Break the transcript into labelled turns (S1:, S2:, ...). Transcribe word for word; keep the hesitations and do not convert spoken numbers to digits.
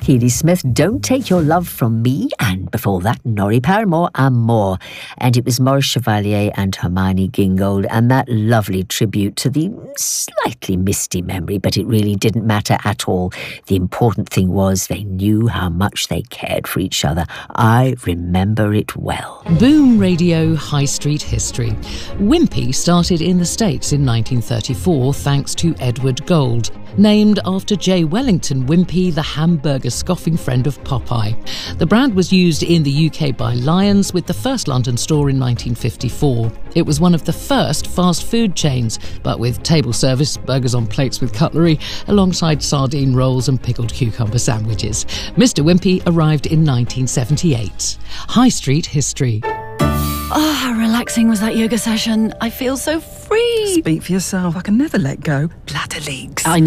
S1: Healy Smith, Don't Take Your Love From Me, and before that, Norrie Paramore and more. And it was Maurice Chevalier and Hermione Gingold, and that lovely tribute to the slightly misty memory, but it really didn't matter at all. The important thing was they knew how much they cared for each other. I remember it well.
S2: Boom Radio High Street History. Wimpy started in the States in nineteen thirty-four thanks to Edward Gold, named after J. Wellington Wimpy, the hamburger scoffing friend of Popeye. The brand was used in the U K by Lions, with the first London store in nineteen fifty-four. It was one of the first fast food chains, but with table service, burgers on plates with cutlery, alongside sardine rolls and pickled cucumber sandwiches. Mister Wimpy arrived in nineteen seventy-eight. High Street History.
S3: Oh, how relaxing was that yoga session. I feel so free.
S4: Speak for yourself. I can never let go. Bladder leaks.
S3: I